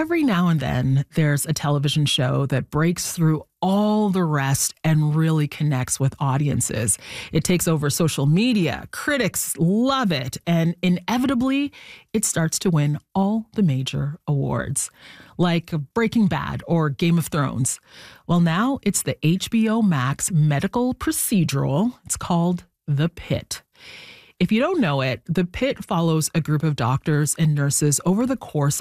Every now and then, there's a television show that breaks through all the rest and really connects with audiences. It takes over social media, critics love it, and inevitably, it starts to win all the major awards, like Breaking Bad or Game of Thrones. Well, now it's the HBO Max medical procedural. It's called The Pitt. If you don't know it, The Pitt follows a group of doctors and nurses over the course